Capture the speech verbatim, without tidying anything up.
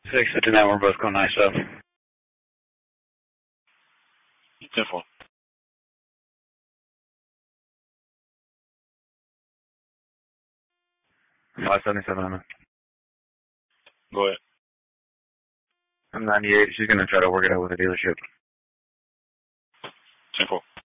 six fifty-nine, we're both going I S O. ten four. five seventy-seven, I'm in. Go ahead. I'm ninety-eight. She's going to try to work it out with the dealership. ten four.